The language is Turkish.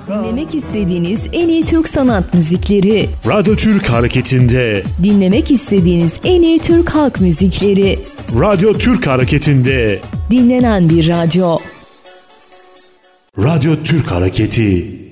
Dinlemek istediğiniz en iyi Türk sanat müzikleri. Radyo Türk Hareketi'nde. Dinlemek istediğiniz en iyi Türk halk müzikleri. Radyo Türk Hareketi'nde. Dinlenen bir radyo. Radyo Türk Hareketi.